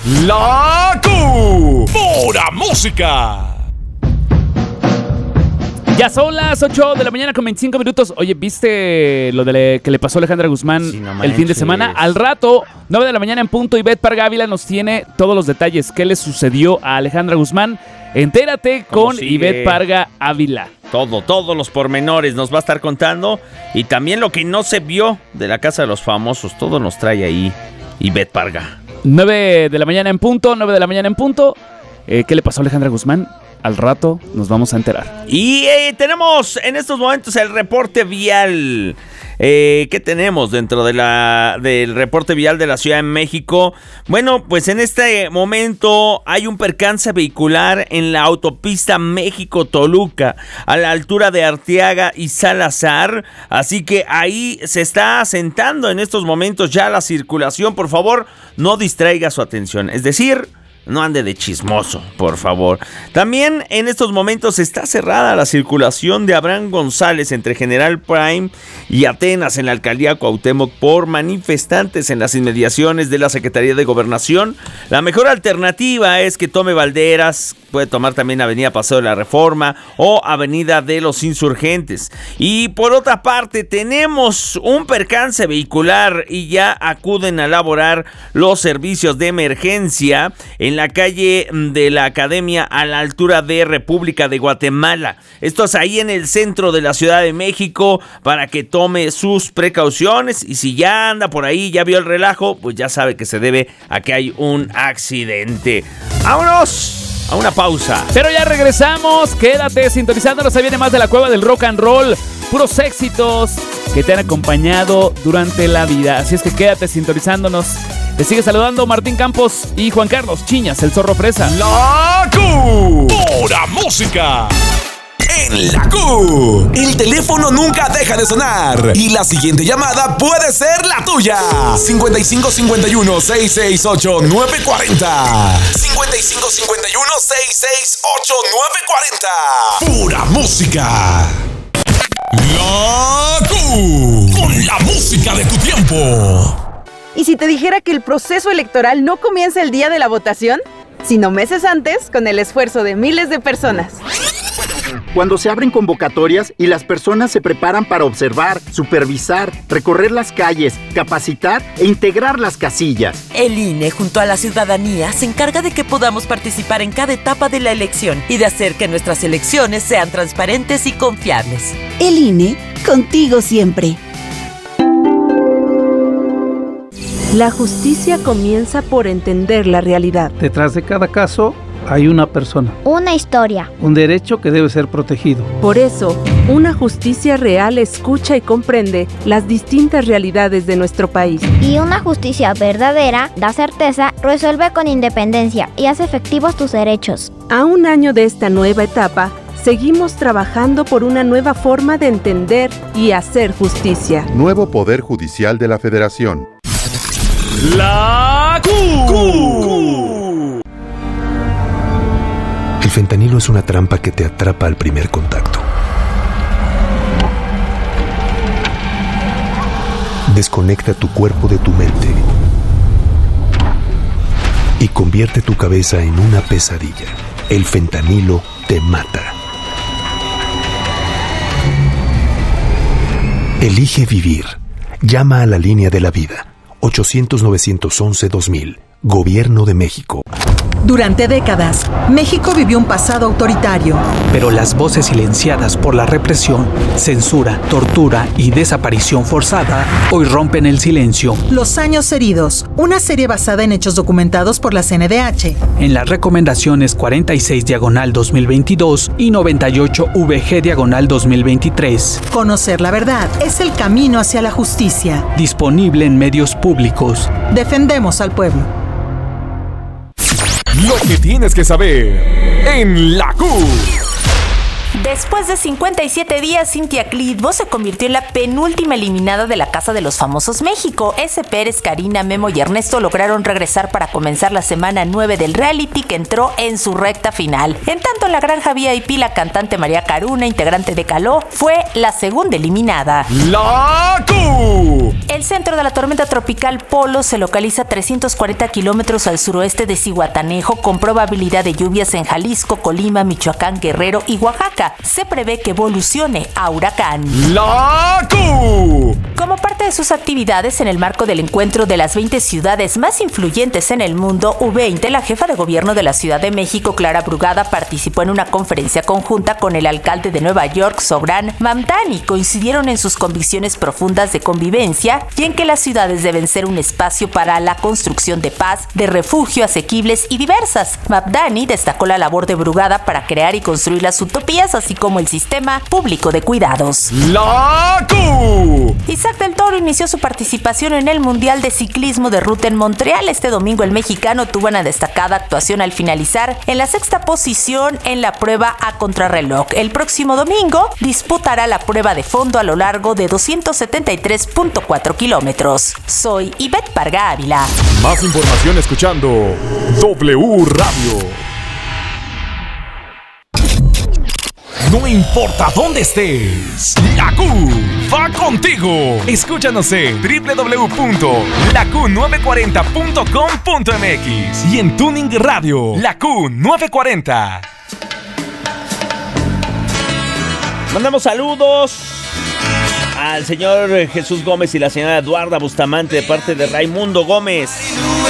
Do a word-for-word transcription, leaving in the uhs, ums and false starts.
La Q. Pura música. Ya son las ocho de la mañana con veinticinco minutos. Oye, ¿viste lo de le, que le pasó a Alejandra Guzmán sí, no el fin de semana? Al rato, nueve de la mañana en punto, Ivette Parga Ávila nos tiene todos los detalles. ¿Qué le sucedió a Alejandra Guzmán? Entérate con Ivette Parga Ávila. Todo, todos los pormenores nos va a estar contando. Y también lo que no se vio de la Casa de los Famosos. Todo nos trae ahí Ivette Parga. nueve de la mañana en punto, nueve de la mañana en punto. Eh, ¿Qué le pasó a Alejandra Guzmán? Al rato nos vamos a enterar. Y eh, tenemos en estos momentos el reporte vial. Eh, ¿Qué tenemos dentro de la del reporte vial de la Ciudad de México? Bueno, pues en este momento hay un percance vehicular en la autopista México-Toluca, a la altura de Arteaga y Salazar. Así que ahí se está asentando en estos momentos ya la circulación. Por favor, no distraiga su atención. Es decir, no ande de chismoso, por favor. También en estos momentos está cerrada la circulación de Abraham González entre General Prime y Atenas en la alcaldía Cuauhtémoc por manifestantes en las inmediaciones de la Secretaría de Gobernación. La mejor alternativa es que tome Valderas, puede tomar también Avenida Paseo de la Reforma o Avenida de los Insurgentes. Y por otra parte tenemos un percance vehicular y ya acuden a laborar los servicios de emergencia en la calle de la Academia a la altura de República de Guatemala. Esto es ahí en el centro de la Ciudad de México para que tome sus precauciones y si ya anda por ahí, ya vio el relajo, pues ya sabe que se debe a que hay un accidente. ¡Vámonos! A una pausa. Pero ya regresamos, quédate sintonizándonos, ahí viene más de la Cueva del Rock and Roll, puros éxitos que te han acompañado durante la vida, así es que quédate sintonizándonos. Te sigue saludando Martín Campos y Juan Carlos Chiñas, el Zorro Fresa. La Q. Pura música. En la Q, el teléfono nunca deja de sonar y la siguiente llamada puede ser la tuya. cincuenta y cinco cincuenta y uno, seiscientos sesenta y ocho, nueve cuarenta. cincuenta y cinco cincuenta y uno, seiscientos sesenta y ocho, nueve cuarenta. Pura música. La Q, con la música de tu tiempo. ¿Y si te dijera que el proceso electoral no comienza el día de la votación, sino meses antes, con el esfuerzo de miles de personas? Cuando se abren convocatorias y las personas se preparan para observar, supervisar, recorrer las calles, capacitar e integrar las casillas. El I N E, junto a la ciudadanía, se encarga de que podamos participar en cada etapa de la elección y de hacer que nuestras elecciones sean transparentes y confiables. El I N E, contigo siempre. La justicia comienza por entender la realidad. Detrás de cada caso hay una persona. Una historia. Un derecho que debe ser protegido. Por eso, una justicia real escucha y comprende las distintas realidades de nuestro país. Y una justicia verdadera da certeza, resuelve con independencia y hace efectivos tus derechos. A un año de esta nueva etapa, seguimos trabajando por una nueva forma de entender y hacer justicia. Nuevo Poder Judicial de la Federación. La Q. El fentanilo es una trampa que te atrapa al primer contacto. Desconecta tu cuerpo de tu mente y convierte tu cabeza en una pesadilla. El fentanilo te mata. Elige vivir. Llama a la línea de la vida. ochocientos, novecientos once, dos mil. Gobierno de México. Durante décadas, México vivió un pasado autoritario. Pero las voces silenciadas por la represión, censura, tortura y desaparición forzada hoy rompen el silencio. Los años heridos, una serie basada en hechos documentados por la C N D H. En las recomendaciones cuarenta y seis diagonal dos mil veintidós y noventa y ocho V G diagonal dos mil veintitrés. Conocer la verdad es el camino hacia la justicia. Disponible en medios públicos. Defendemos al pueblo. Lo que tienes que saber en la Q. Después de cincuenta y siete días, Cintia Clitbo se convirtió en la penúltima eliminada de la Casa de los Famosos México. S. Pérez, Karina, Memo y Ernesto lograron regresar para comenzar la semana nueve del reality que entró en su recta final. En tanto, en la granja V I P, la cantante María Caruna, integrante de Caló, fue la segunda eliminada. ¡La Q! El centro de la tormenta tropical Polo se localiza a trescientos cuarenta kilómetros al suroeste de Zihuatanejo, con probabilidad de lluvias en Jalisco, Colima, Michoacán, Guerrero y Oaxaca. Se prevé que evolucione a huracán. ¡La Q! Como parte de sus actividades en el marco del encuentro de las veinte ciudades más influyentes en el mundo, U veinte, la jefa de gobierno de la Ciudad de México, Clara Brugada, participó en una conferencia conjunta con el alcalde de Nueva York, Zohran Mamdani. Coincidieron en sus convicciones profundas de convivencia y en que las ciudades deben ser un espacio para la construcción de paz, de refugio, asequibles y diversas. Mamdani destacó la labor de Brugada para crear y construir las utopías, así como el sistema público de cuidados. ¡La Q! Isaac del Toro inició su participación en el Mundial de Ciclismo de Ruta en Montreal. Este domingo el mexicano tuvo una destacada actuación al finalizar en la sexta posición en la prueba a contrarreloj. El próximo domingo disputará la prueba de fondo a lo largo de doscientos setenta y tres punto cuatro kilómetros. Soy Ivette Parga Ávila. Más información escuchando W Radio. No importa dónde estés, la Q va contigo. Escúchanos en doble u doble u doble u punto la q nueve cuarenta punto com punto m x y en Tuning Radio, la Q nueve cuarenta. Mandamos saludos al señor Jesús Gómez y la señora Eduarda Bustamante de parte de Raimundo Gómez.